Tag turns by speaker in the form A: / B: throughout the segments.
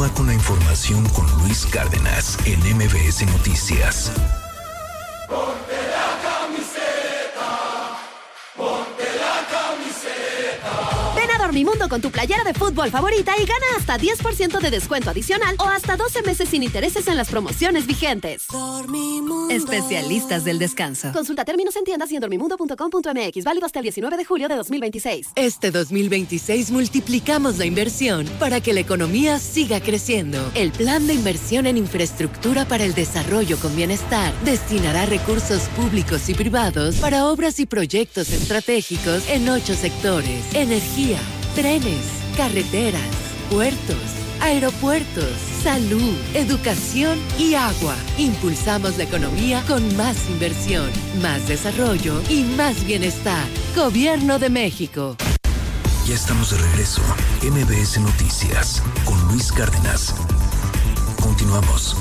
A: Continúa con la información con Luis Cárdenas en MBS Noticias.
B: Ponte la camiseta, ponte la camiseta.
C: Ven a Dormimundo con tu playera de fútbol favorita y gana hasta 10% de descuento adicional o hasta 12 meses sin intereses en las promociones vigentes.
D: Dormimundo.
C: Especialistas del descanso. Consulta términos en tiendas y en dormimundo.com.mx. Válido hasta el 19 de julio de 2026.
D: Este 2026 multiplicamos la inversión para que la economía siga creciendo. El Plan de Inversión en Infraestructura para el Desarrollo con Bienestar destinará recursos públicos y privados para obras y proyectos estratégicos en 8 sectores: energía, trenes, carreteras, puertos, aeropuertos, salud, educación y agua. Impulsamos la economía con más inversión, más desarrollo y más bienestar. Gobierno de México.
A: Ya estamos de regreso. MBS Noticias con Luis Cárdenas. Continuamos.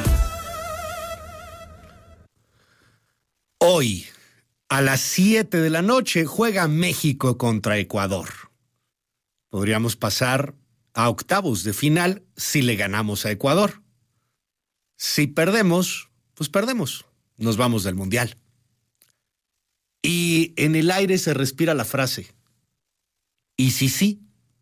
E: Hoy, a las 7 de la noche, juega México contra Ecuador. Podríamos pasar a octavos de final si le ganamos a Ecuador. Si perdemos, pues perdemos. Nos vamos del Mundial. Y en el aire se respira la frase: ¿y si sí?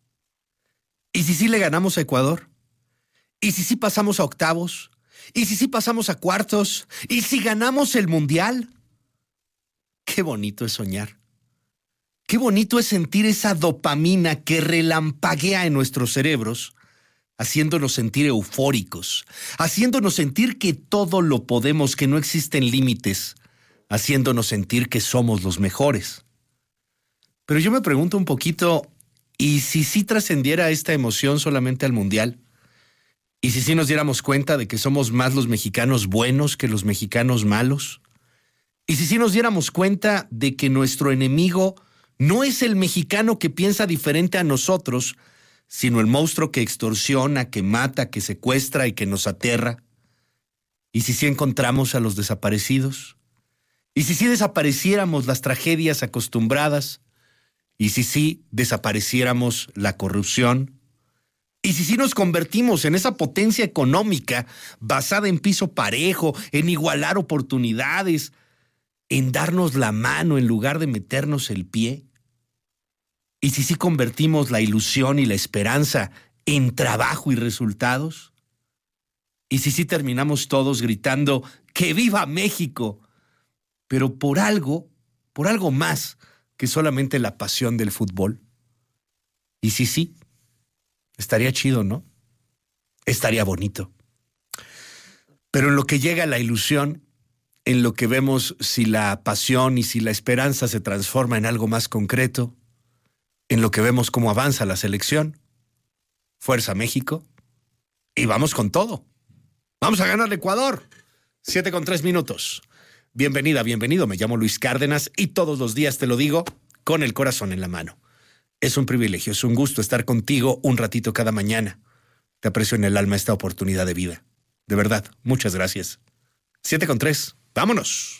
E: ¿Y si sí le ganamos a Ecuador? ¿Y si sí pasamos a octavos? ¿Y si sí pasamos a cuartos? ¿Y si ganamos el Mundial? Qué bonito es soñar. Qué bonito es sentir esa dopamina que relampaguea en nuestros cerebros, haciéndonos sentir eufóricos, haciéndonos sentir que todo lo podemos, que no existen límites, haciéndonos sentir que somos los mejores. Pero yo me pregunto un poquito, ¿y si sí trascendiera esta emoción solamente al Mundial? ¿Y si sí nos diéramos cuenta de que somos más los mexicanos buenos que los mexicanos malos? ¿Y si sí nos diéramos cuenta de que nuestro enemigo no es el mexicano que piensa diferente a nosotros, sino el monstruo que extorsiona, que mata, que secuestra y que nos aterra? ¿Y si sí encontramos a los desaparecidos? ¿Y si sí desapareciéramos las tragedias acostumbradas? ¿Y si sí desapareciéramos la corrupción? ¿Y si sí nos convertimos en esa potencia económica basada en piso parejo, en igualar oportunidades, en darnos la mano en lugar de meternos el pie? ¿Y si sí convertimos la ilusión y la esperanza en trabajo y resultados? ¿Y si sí terminamos todos gritando ¡que viva México! Pero por algo más que solamente la pasión del fútbol. ¿Y si sí? Estaría chido, ¿no? Estaría bonito. Pero en lo que llega la ilusión, en lo que vemos si la pasión y si la esperanza se transforma en algo más concreto, en lo que vemos cómo avanza la selección, Fuerza México, y vamos con todo. Vamos a ganar al Ecuador. 7:03. Bienvenida, bienvenido. Me llamo Luis Cárdenas y todos los días te lo digo con el corazón en la mano. Es un privilegio, es un gusto estar contigo un ratito cada mañana. Te aprecio en el alma esta oportunidad de vida. De verdad, muchas gracias. 7:03. ¡Vámonos!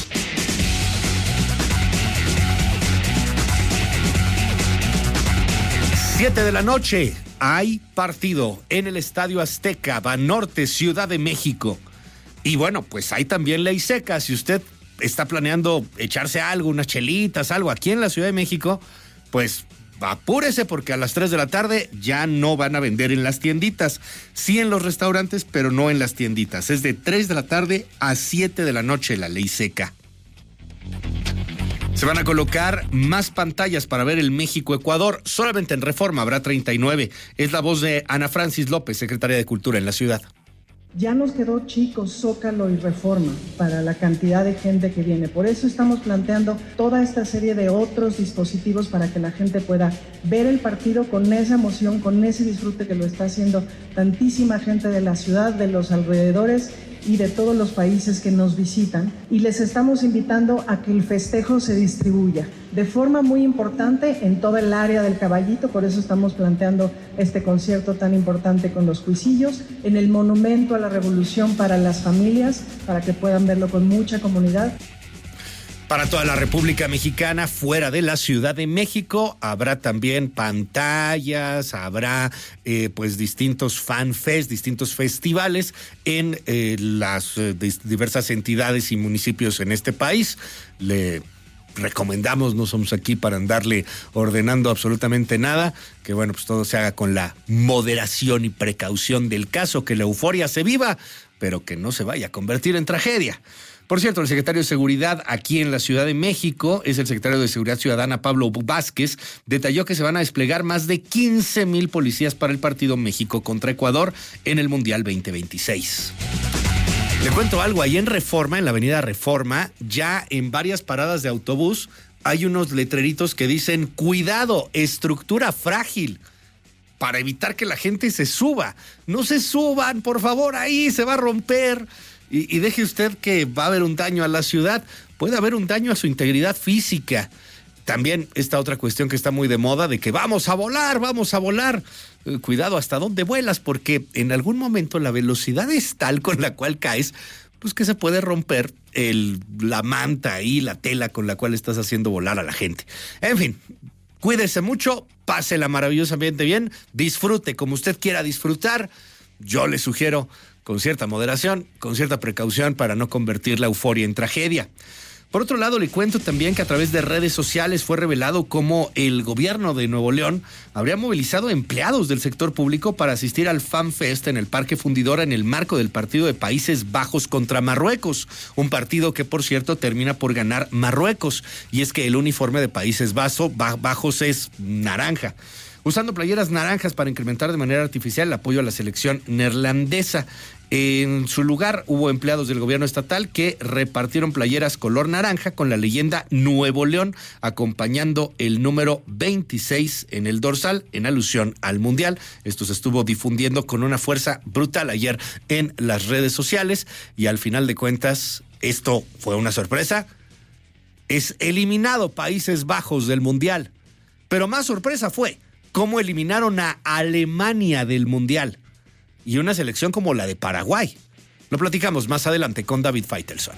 E: Siete de la noche. Hay partido en el Estadio Azteca, Banorte, Ciudad de México. Y bueno, pues hay también ley seca. Si usted está planeando echarse algo, unas chelitas, algo aquí en la Ciudad de México, pues apúrese porque a las 3 de la tarde ya no van a vender en las tienditas. Sí en los restaurantes, pero no en las tienditas. Es de 3 de la tarde a 7 de la noche la ley seca. Se van a colocar más pantallas para ver el México-Ecuador. Solamente en Reforma habrá 39. Es la voz de Ana Francis López, secretaria de Cultura en la ciudad.
F: Ya nos quedó chico Zócalo y Reforma para la cantidad de gente que viene. Por eso estamos planteando toda esta serie de otros dispositivos para que la gente pueda ver el partido con esa emoción, con ese disfrute que lo está haciendo tantísima gente de la ciudad, de los alrededores y de todos los países que nos visitan. Y les estamos invitando a que el festejo se distribuya de forma muy importante en toda el área del Caballito. Por eso estamos planteando este concierto tan importante con los Cuisillos, en el Monumento a la Revolución para las familias, para que puedan verlo con mucha comunidad.
E: Para toda la República Mexicana, fuera de la Ciudad de México, habrá también pantallas, habrá pues distintos fanfest, distintos festivales en las diversas entidades y municipios en este país. Le recomendamos, no somos aquí para andarle ordenando absolutamente nada, que bueno, pues todo se haga con la moderación y precaución del caso, que la euforia se viva, pero que no se vaya a convertir en tragedia. Por cierto, el secretario de Seguridad aquí en la Ciudad de México, es el secretario de Seguridad Ciudadana, Pablo Vázquez, detalló que se van a desplegar más de 15,000 policías para el partido México contra Ecuador en el Mundial 2026. Le cuento algo, ahí en Reforma, en la avenida Reforma, ya en varias paradas de autobús hay unos letreritos que dicen cuidado, estructura frágil, para evitar que la gente se suba. No se suban, por favor, ahí se va a romper. Y deje usted que va a haber un daño a la ciudad, puede haber un daño a su integridad física. También esta otra cuestión que está muy de moda de que vamos a volar. Cuidado hasta dónde vuelas, porque en algún momento la velocidad es tal con la cual caes, pues que se puede romper la manta y la tela con la cual estás haciendo volar a la gente. En fin, cuídese mucho, pásela maravillosamente bien, disfrute como usted quiera disfrutar. Yo le sugiero con cierta moderación, con cierta precaución para no convertir la euforia en tragedia. Por otro lado, le cuento también que a través de redes sociales fue revelado cómo el gobierno de Nuevo León habría movilizado empleados del sector público para asistir al FanFest en el Parque Fundidora en el marco del partido de Países Bajos contra Marruecos, un partido que, por cierto, termina por ganar Marruecos, y es que el uniforme de Países Bajos es naranja, usando playeras naranjas para incrementar de manera artificial el apoyo a la selección neerlandesa. En su lugar hubo empleados del gobierno estatal que repartieron playeras color naranja con la leyenda Nuevo León, acompañando el número 26 en el dorsal en alusión al Mundial. Esto se estuvo difundiendo con una fuerza brutal ayer en las redes sociales y al final de cuentas esto fue una sorpresa. Es eliminado Países Bajos del Mundial, pero más sorpresa fue cómo eliminaron a Alemania del Mundial y una selección como la de Paraguay. Lo platicamos más adelante con David Faitelson.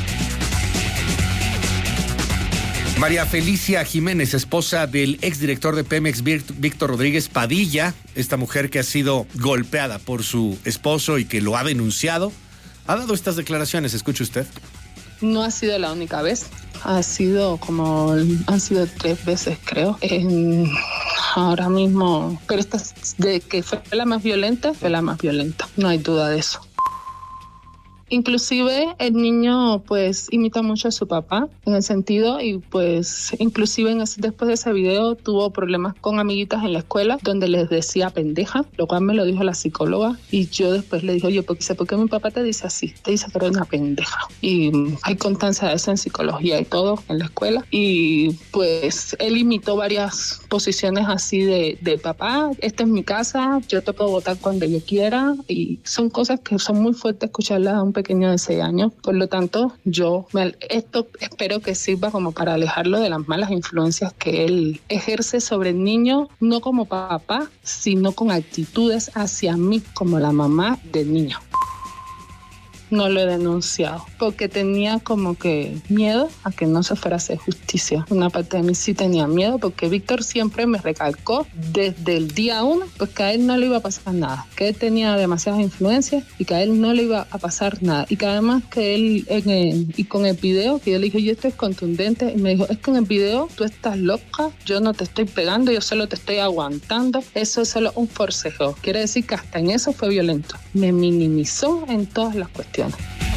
E: María Felicia Jiménez, esposa del exdirector de Pemex, Víctor Rodríguez Padilla, esta mujer que ha sido golpeada por su esposo y que lo ha denunciado, ha dado estas declaraciones. Escuche usted.
G: No ha sido la única vez, han sido 3 veces, creo. Ahora mismo, pero esta de que fue la más violenta, no hay duda de eso. Inclusive el niño pues imita mucho a su papá en el sentido y pues inclusive después de ese video tuvo problemas con amiguitas en la escuela donde les decía pendeja, lo cual me lo dijo la psicóloga y yo después le dije, oye, ¿por qué mi papá te dice así? Te dice que eres una pendeja. Y hay constancia de eso en psicología y todo en la escuela y pues él imitó varias posiciones así de papá, esta es mi casa, yo te puedo votar cuando yo quiera y son cosas que son muy fuertes escucharlas a un pequeño de 6 años, por lo tanto esto espero que sirva como para alejarlo de las malas influencias que él ejerce sobre el niño, no como papá, sino con actitudes hacia mí como la mamá del niño. No lo he denunciado porque tenía como que miedo a que no se fuera a hacer justicia. Una parte de mí sí tenía miedo porque Víctor siempre me recalcó desde el día 1 pues que a él no le iba a pasar nada, que él tenía demasiadas influencias y que a él no le iba a pasar nada y que además que él y con el video que yo le dije, yo esto es contundente y me dijo, es que en el video tú estás loca, yo no te estoy pegando, yo solo te estoy aguantando, eso es solo un forcejeo. Quiere decir que hasta en eso fue violento, me minimizó en todas las cuestiones.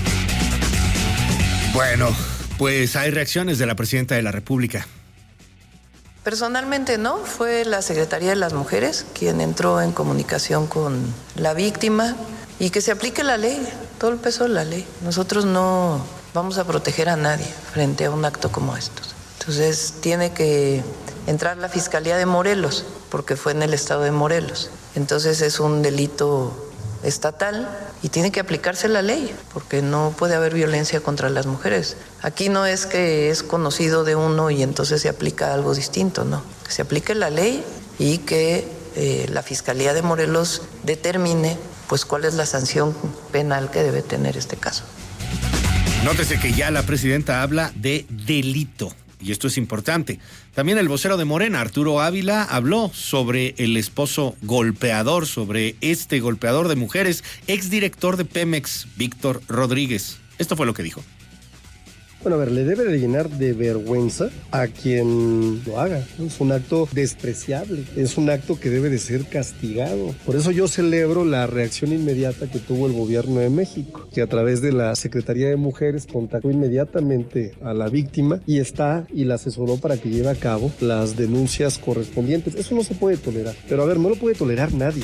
E: Bueno, pues hay reacciones de la presidenta de la República.
H: Personalmente no, fue la Secretaría de las Mujeres quien entró en comunicación con la víctima y que se aplique la ley, todo el peso de la ley. Nosotros no vamos a proteger a nadie frente a un acto como estos. Entonces tiene que entrar la Fiscalía de Morelos, porque fue en el estado de Morelos. Entonces es un delito estatal y tiene que aplicarse la ley porque no puede haber violencia contra las mujeres. Aquí no es que es conocido de uno y entonces se aplica algo distinto, no. Que se aplique la ley y que la Fiscalía de Morelos determine pues cuál es la sanción penal que debe tener este caso.
E: Nótese que ya la presidenta habla de delito, y esto es importante. También el vocero de Morena, Arturo Ávila, habló sobre el esposo golpeador, sobre este golpeador de mujeres, exdirector de Pemex, Víctor Rodríguez. Esto fue lo que dijo.
I: Bueno, a ver, le debe de llenar de vergüenza a quien lo haga. Es un acto despreciable, es un acto que debe de ser castigado. Por eso yo celebro la reacción inmediata que tuvo el gobierno de México, que a través de la Secretaría de Mujeres contactó inmediatamente a la víctima y la asesoró para que lleve a cabo las denuncias correspondientes. Eso no se puede tolerar, pero a ver, no lo puede tolerar nadie.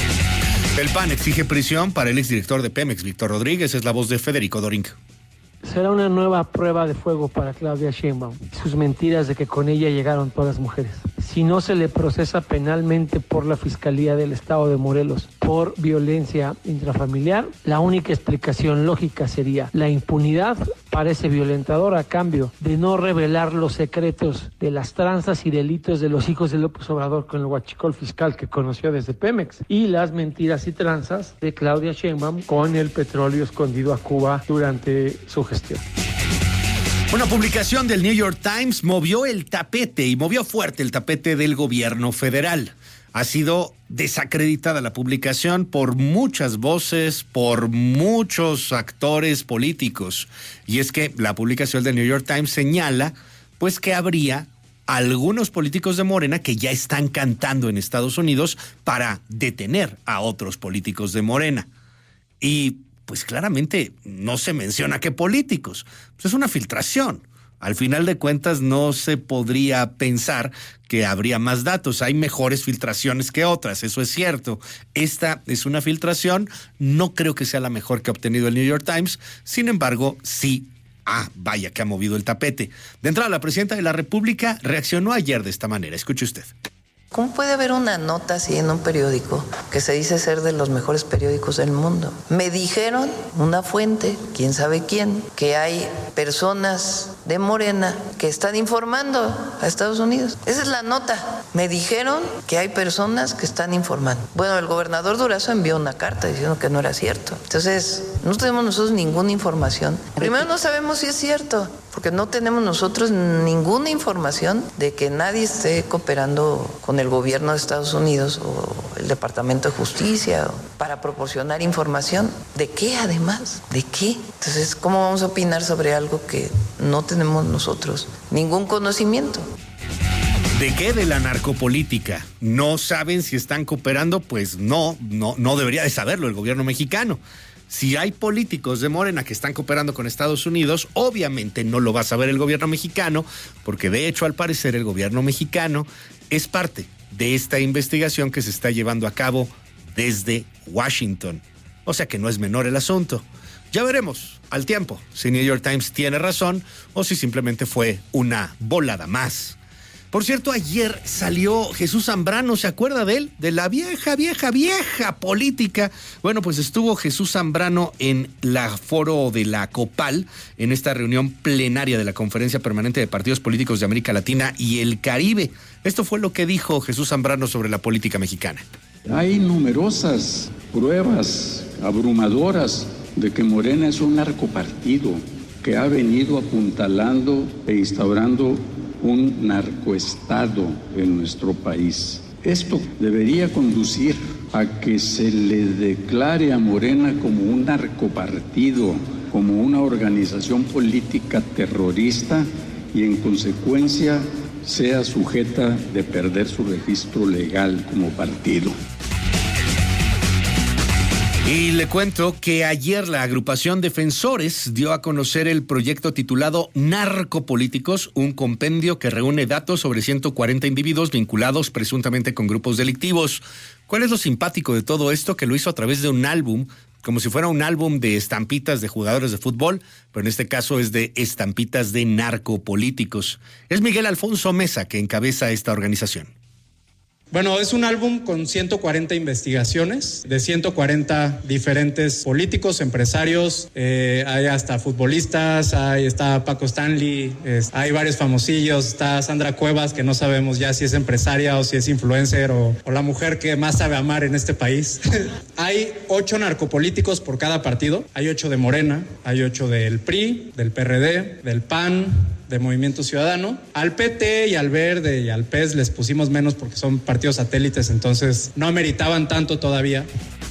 E: El PAN exige prisión para el exdirector de Pemex, Víctor Rodríguez. Es la voz de Federico Doring.
J: Será una nueva prueba de fuego para Claudia Sheinbaum. Sus mentiras de que con ella llegaron todas las mujeres. Si no se le procesa penalmente por la Fiscalía del Estado de Morelos por violencia intrafamiliar, la única explicación lógica sería la impunidad para ese violentador a cambio de no revelar los secretos de las tranzas y delitos de los hijos de López Obrador con el huachicol fiscal que conoció desde Pemex y las mentiras y tranzas de Claudia Sheinbaum con el petróleo escondido a Cuba durante su gestión.
E: Una publicación del New York Times movió el tapete y movió fuerte el tapete del gobierno federal. Ha sido desacreditada la publicación por muchas voces, por muchos actores políticos. Y es que la publicación del New York Times señala, pues, que habría algunos políticos de Morena que ya están cantando en Estados Unidos para detener a otros políticos de Morena. Y pues claramente no se menciona qué políticos. Pues es una filtración. Al final de cuentas no se podría pensar que habría más datos. Hay mejores filtraciones que otras, eso es cierto. Esta es una filtración, no creo que sea la mejor que ha obtenido el New York Times. Sin embargo, sí. Vaya que ha movido el tapete. De entrada, la presidenta de la República reaccionó ayer de esta manera. Escuche usted.
H: ¿Cómo puede haber una nota así en un periódico que se dice ser de los mejores periódicos del mundo? Me dijeron, una fuente, quién sabe quién, que hay personas de Morena que están informando a Estados Unidos. Esa es la nota. Me dijeron que hay personas que están informando. Bueno, el gobernador Durazo envió una carta diciendo que no era cierto. Entonces, no tenemos nosotros ninguna información. Primero, no sabemos si es cierto, porque no tenemos nosotros ninguna información de que nadie esté cooperando con el gobierno de Estados Unidos o el Departamento de Justicia para proporcionar información. ¿De qué además? ¿De qué? Entonces, ¿cómo vamos a opinar sobre algo que no tenemos nosotros ningún conocimiento?
E: ¿De qué? De la narcopolítica. ¿No saben si están cooperando? Pues no debería de saberlo el gobierno mexicano. Si hay políticos de Morena que están cooperando con Estados Unidos, obviamente no lo va a saber el gobierno mexicano, porque de hecho, al parecer, el gobierno mexicano es parte de esta investigación que se está llevando a cabo desde Washington. O sea que no es menor el asunto. Ya veremos al tiempo si New York Times tiene razón o si simplemente fue una volada más. Por cierto, ayer salió Jesús Zambrano, ¿se acuerda de él? De la vieja política. Bueno, pues estuvo Jesús Zambrano en la foro de la COPAL, en esta reunión plenaria de la Conferencia Permanente de Partidos Políticos de América Latina y el Caribe. Esto fue lo que dijo Jesús Zambrano sobre la política mexicana.
K: Hay numerosas pruebas abrumadoras de que Morena es un narcopartido que ha venido apuntalando e instaurando un narcoestado en nuestro país. Esto debería conducir a que se le declare a Morena como un narcopartido, como una organización política terrorista y en consecuencia sea sujeta de perder su registro legal como partido.
E: Y le cuento que ayer la agrupación Defensores dio a conocer el proyecto titulado Narcopolíticos, un compendio que reúne datos sobre 140 individuos vinculados presuntamente con grupos delictivos. ¿Cuál es lo simpático de todo esto? Que lo hizo a través de un álbum, como si fuera un álbum de estampitas de jugadores de fútbol, pero en este caso es de estampitas de narcopolíticos. Es Miguel Alfonso Mesa que encabeza esta organización.
L: Bueno, es un álbum con 140 investigaciones de 140 diferentes políticos, empresarios, hay hasta futbolistas, está Paco Stanley, hay varios famosillos, está Sandra Cuevas, que no sabemos ya si es empresaria o si es influencer o la mujer que más sabe amar en este país. Hay 8 narcopolíticos por cada partido, hay 8 de Morena, hay 8 del PRI, del PRD, del PAN, de Movimiento Ciudadano. Al PT y al Verde y al PES les pusimos menos porque son partidos satélites, entonces no ameritaban tanto todavía.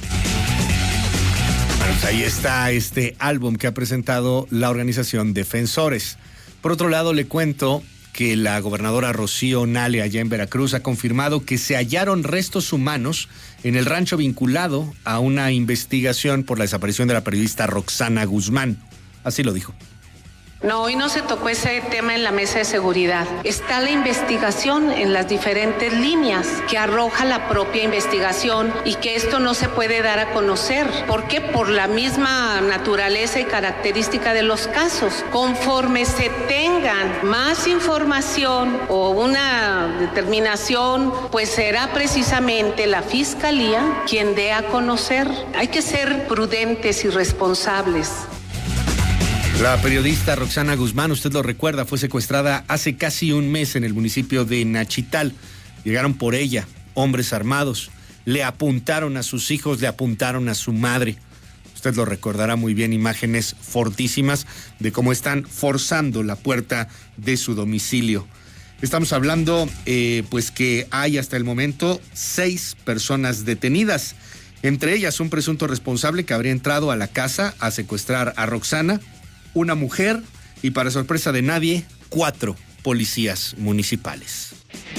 E: Bueno, pues ahí está este álbum que ha presentado la organización Defensores. Por otro lado, le cuento que la gobernadora Rocío Nale, allá en Veracruz, ha confirmado que se hallaron restos humanos en el rancho vinculado a una investigación por la desaparición de la periodista Roxana Guzmán. Así lo dijo.
M: No, hoy no se tocó ese tema en la mesa de seguridad. Está la investigación en las diferentes líneas que arroja la propia investigación y que esto no se puede dar a conocer. ¿Por qué? Por la misma naturaleza y característica de los casos. Conforme se tengan más información o una determinación, pues será precisamente la Fiscalía quien dé a conocer. Hay que ser prudentes y responsables.
E: La periodista Roxana Guzmán, usted lo recuerda, fue secuestrada hace casi un mes en el municipio de Nachital. Llegaron por ella, hombres armados, le apuntaron a sus hijos, le apuntaron a su madre. Usted lo recordará muy bien, imágenes fortísimas de cómo están forzando la puerta de su domicilio. Estamos hablando, pues que hay hasta el momento 6 personas detenidas, entre ellas un presunto responsable que habría entrado a la casa a secuestrar a Roxana, una mujer y, para sorpresa de nadie, 4 policías municipales.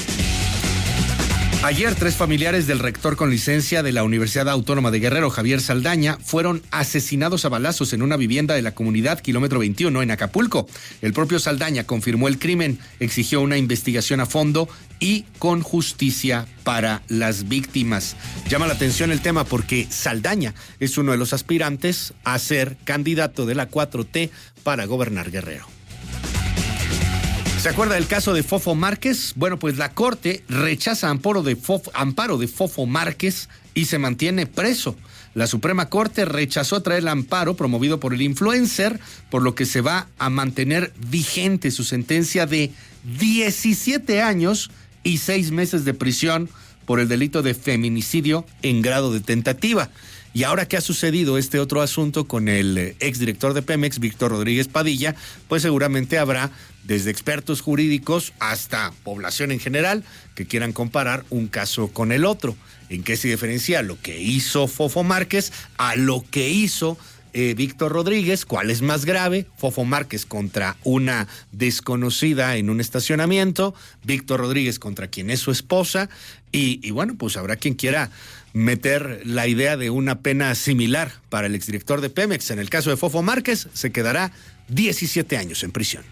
E: Ayer, 3 familiares del rector con licencia de la Universidad Autónoma de Guerrero, Javier Saldaña, fueron asesinados a balazos en una vivienda de la comunidad Kilómetro 21 en Acapulco. El propio Saldaña confirmó el crimen, exigió una investigación a fondo y con justicia para las víctimas. Llama la atención el tema porque Saldaña es uno de los aspirantes a ser candidato de la 4T para gobernar Guerrero. ¿Se acuerda del caso de Fofo Márquez? Bueno, pues la Corte rechaza amparo de Fofo Márquez y se mantiene preso. La Suprema Corte rechazó traer el amparo promovido por el influencer, por lo que se va a mantener vigente su sentencia de 17 años y 6 meses de prisión por el delito de feminicidio en grado de tentativa. Y ahora que ha sucedido este otro asunto con el exdirector de Pemex, Víctor Rodríguez Padilla, pues seguramente habrá desde expertos jurídicos hasta población en general que quieran comparar un caso con el otro. ¿En qué se diferencia lo que hizo Fofo Márquez a lo que hizo Víctor Rodríguez? ¿Cuál es más grave? Fofo Márquez contra una desconocida en un estacionamiento, Víctor Rodríguez contra quien es su esposa, y bueno, pues habrá quien quiera meter la idea de una pena similar para el exdirector de Pemex. En el caso de Fofo Márquez, se quedará 17 años en prisión.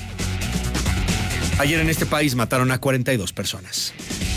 E: Ayer en este país mataron a 42 personas.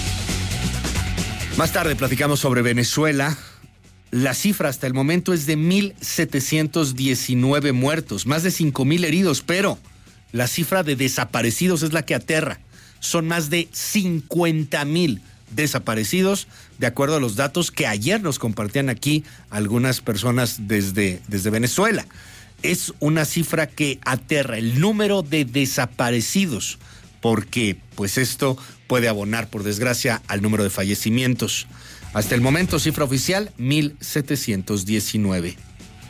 E: Más tarde platicamos sobre Venezuela. La cifra hasta el momento es de 1,719 muertos, más de 5,000 heridos, pero la cifra de desaparecidos es la que aterra. Son más de 50,000 desaparecidos, de acuerdo a los datos que ayer nos compartían aquí algunas personas desde Venezuela. Es una cifra que aterra el número de desaparecidos, porque pues esto puede abonar, por desgracia, al número de fallecimientos. Hasta el momento, cifra oficial, 1,719.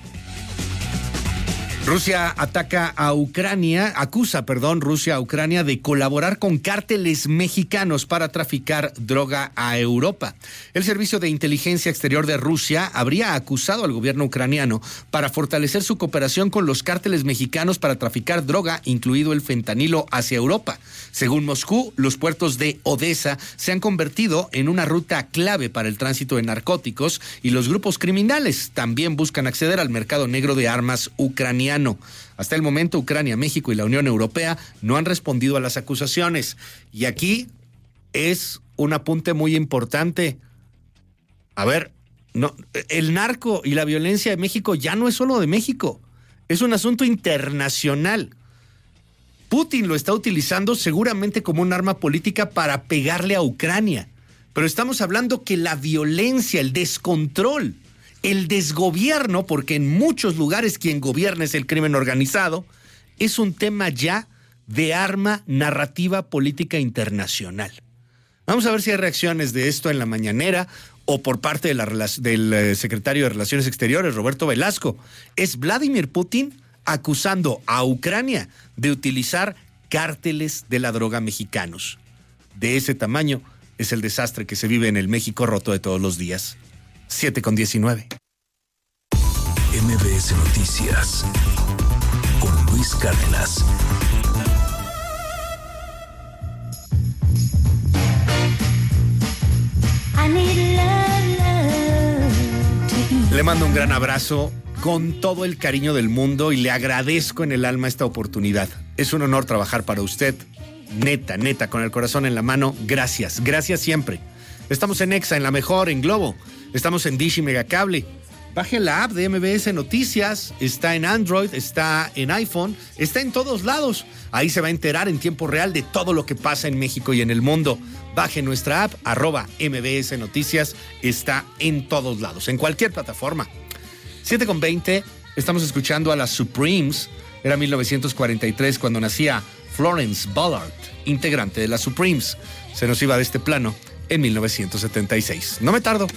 E: Rusia acusa a Ucrania de colaborar con cárteles mexicanos para traficar droga a Europa. El Servicio de Inteligencia Exterior de Rusia habría acusado al gobierno ucraniano para fortalecer su cooperación con los cárteles mexicanos para traficar droga, incluido el fentanilo, hacia Europa. Según Moscú, los puertos de Odessa se han convertido en una ruta clave para el tránsito de narcóticos y los grupos criminales también buscan acceder al mercado negro de armas ucraniano. Hasta el momento, Ucrania, México y la Unión Europea no han respondido a las acusaciones. Y aquí es un apunte muy importante. A ver, no, el narco y la violencia de México ya no es solo de México, es un asunto internacional. Putin lo está utilizando seguramente como un arma política para pegarle a Ucrania. Pero estamos hablando que la violencia, el descontrol, el desgobierno, porque en muchos lugares quien gobierna es el crimen organizado, es un tema ya de arma narrativa política internacional. Vamos a ver si hay reacciones de esto en la mañanera o por parte del secretario de Relaciones Exteriores, Roberto Velasco. Es Vladimir Putin acusando a Ucrania de utilizar cárteles de la droga mexicanos. De ese tamaño es el desastre que se vive en el México roto de todos los días. 7:19.
A: MBS Noticias con Luis Cárdenas.
E: Le mando un gran abrazo con todo el cariño del mundo y le agradezco en el alma esta oportunidad. Es un honor trabajar para usted. Neta, con el corazón en la mano, gracias siempre. Estamos en Exa, en La Mejor, en Globo. Estamos en Dish y Megacable. Baje la app de MBS Noticias, está en Android, está en iPhone, está en todos lados. Ahí se va a enterar en tiempo real de todo lo que pasa en México y en el mundo. Baje nuestra app, @MBS Noticias, está en todos lados, en cualquier plataforma. 7:20, estamos escuchando a las Supremes. Era 1943 cuando nacía Florence Ballard, integrante de las Supremes. Se nos iba de este plano en 1976. No me tardo.